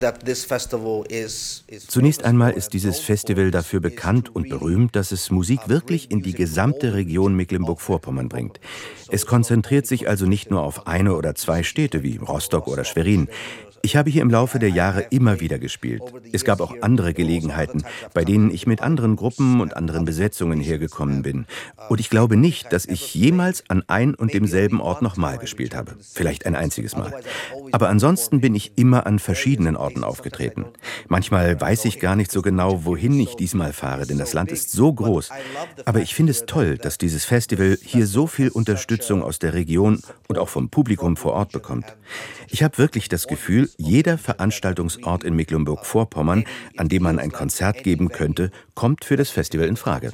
Zunächst einmal ist dieses Festival dafür bekannt und berühmt, dass es Musik wirklich in die gesamte Region Mecklenburg-Vorpommern bringt. Es konzentriert sich also nicht nur auf eine oder zwei Städte wie Rostock oder Schwerin. Ich habe hier im Laufe der Jahre immer wieder gespielt. Es gab auch andere Gelegenheiten, bei denen ich mit anderen Gruppen und anderen Besetzungen hergekommen bin. Und ich glaube nicht, dass ich jemals an ein und demselben Ort nochmal gespielt habe. Vielleicht ein einziges Mal. Aber ansonsten bin ich immer an verschiedenen Orten aufgetreten. Manchmal weiß ich gar nicht so genau, wohin ich diesmal fahre, denn das Land ist so groß. Aber ich finde es toll, dass dieses Festival hier so viel Unterstützung aus der Region und auch vom Publikum vor Ort bekommt. Ich habe wirklich das Gefühl, jeder Veranstaltungsort in Mecklenburg-Vorpommern, an dem man ein Konzert geben könnte, kommt für das Festival in Frage.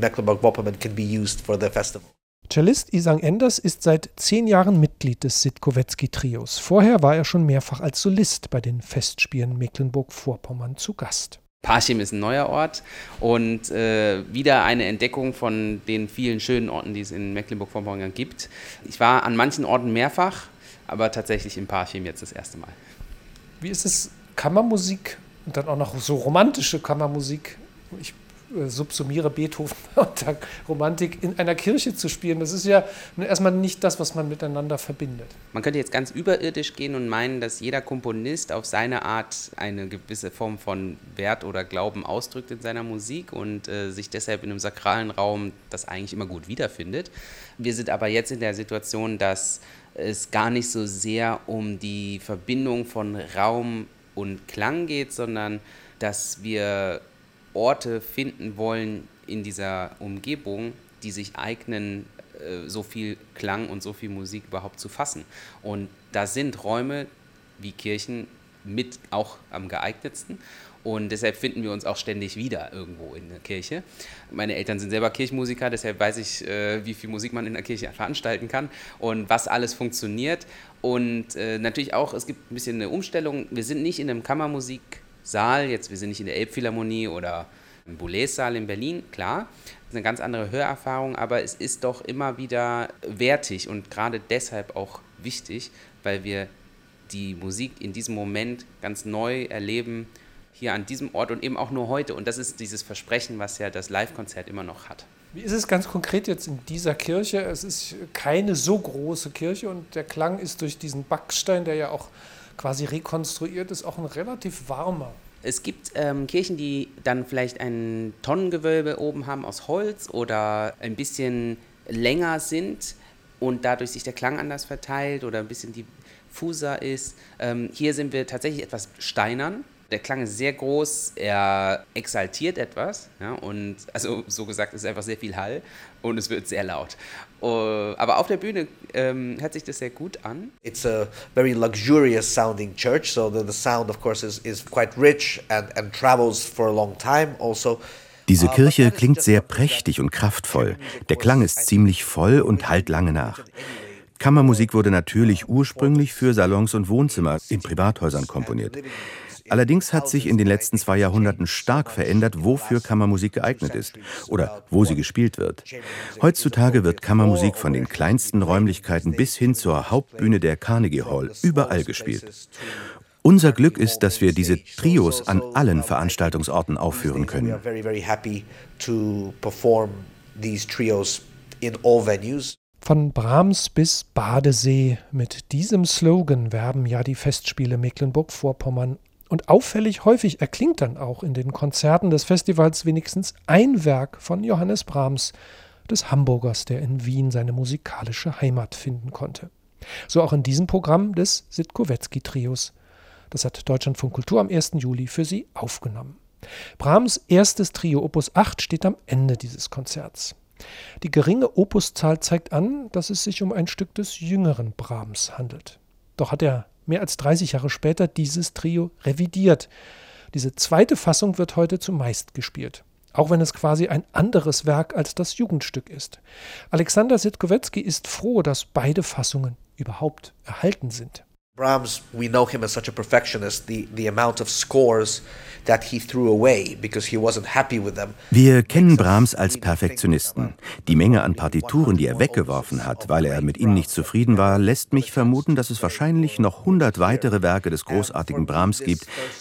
Cellist Isang Enders ist seit 10 Jahren Mitglied des Sitkowetzki-Trios. Vorher war er schon mehrfach als Solist bei den Festspielen Mecklenburg-Vorpommern zu Gast. Parchim ist ein neuer Ort und wieder eine Entdeckung von den vielen schönen Orten, die es in Mecklenburg-Vorpommern gibt. Ich war an manchen Orten mehrfach, aber tatsächlich in Parchim jetzt das erste Mal. Wie ist es, Kammermusik und dann auch noch so romantische Kammermusik, ich subsumiere Beethoven unter Romantik, in einer Kirche zu spielen? Das ist ja erstmal nicht das, was man miteinander verbindet. Man könnte jetzt ganz überirdisch gehen und meinen, dass jeder Komponist auf seine Art eine gewisse Form von Wert oder Glauben ausdrückt in seiner Musik und sich deshalb in einem sakralen Raum das eigentlich immer gut wiederfindet. Wir sind aber jetzt in der Situation, dass es gar nicht so sehr um die Verbindung von Raum und Klang geht, sondern dass wir Orte finden wollen in dieser Umgebung, die sich eignen, so viel Klang und so viel Musik überhaupt zu fassen. Und da sind Räume wie Kirchen mit auch am geeignetsten. Und deshalb finden wir uns auch ständig wieder irgendwo in der Kirche. Meine Eltern sind selber Kirchenmusiker, deshalb weiß ich, wie viel Musik man in der Kirche veranstalten kann und was alles funktioniert. Und natürlich auch, es gibt ein bisschen eine Umstellung. Wir sind nicht in einem Kammermusiksaal, wir sind nicht in der Elbphilharmonie oder im Boulez-Saal in Berlin, klar. Das ist eine ganz andere Hörerfahrung, aber es ist doch immer wieder wertig und gerade deshalb auch wichtig, weil wir die Musik in diesem Moment ganz neu erleben, hier an diesem Ort und eben auch nur heute. Und das ist dieses Versprechen, was ja das Live-Konzert immer noch hat. Wie ist es ganz konkret jetzt in dieser Kirche? Es ist keine so große Kirche und der Klang ist durch diesen Backstein, der ja auch quasi rekonstruiert ist, auch ein relativ warmer. Es gibt Kirchen, die dann vielleicht ein Tonnengewölbe oben haben aus Holz oder ein bisschen länger sind und dadurch sich der Klang anders verteilt oder ein bisschen diffuser ist. Hier sind wir tatsächlich etwas steinern. Der Klang ist sehr groß, er exaltiert etwas, ja, und also so gesagt ist einfach sehr viel Hall und es wird sehr laut. Aber auf der Bühne hört sich das sehr gut an. It's a very luxurious sounding church, so the sound of course is quite rich and travels for a long time also. Diese Kirche klingt sehr prächtig und kraftvoll. Der Klang ist ziemlich voll und hallt lange nach. Kammermusik wurde natürlich ursprünglich für Salons und Wohnzimmer in Privathäusern komponiert. Allerdings hat sich in den letzten 2 Jahrhunderten stark verändert, wofür Kammermusik geeignet ist oder wo sie gespielt wird. Heutzutage wird Kammermusik von den kleinsten Räumlichkeiten bis hin zur Hauptbühne der Carnegie Hall überall gespielt. Unser Glück ist, dass wir diese Trios an allen Veranstaltungsorten aufführen können. Von Brahms bis Badesee. Mit diesem Slogan werben ja die Festspiele Mecklenburg-Vorpommern. Und auffällig häufig erklingt dann auch in den Konzerten des Festivals wenigstens ein Werk von Johannes Brahms, des Hamburgers, der in Wien seine musikalische Heimat finden konnte. So auch in diesem Programm des Sitkowetzki-Trios. Das hat Deutschlandfunk Kultur am 1. Juli für Sie aufgenommen. Brahms erstes Trio Opus 8 steht am Ende dieses Konzerts. Die geringe Opuszahl zeigt an, dass es sich um ein Stück des jüngeren Brahms handelt. Doch hat er mehr als 30 Jahre später dieses Trio revidiert. Diese zweite Fassung wird heute zumeist gespielt, auch wenn es quasi ein anderes Werk als das Jugendstück ist. Alexander Sitkowetzki ist froh, dass beide Fassungen überhaupt erhalten sind. Brahms, we know him as such a perfectionist. The amount of scores that he threw away because he wasn't happy with them. Wir kennen Brahms als Perfektionisten. Die Menge an Partituren, die er weggeworfen hat, weil er mit ihnen nicht zufrieden war, lässt mich vermuten, dass es wahrscheinlich noch 100 weitere Werke des großartigen Brahms gibt,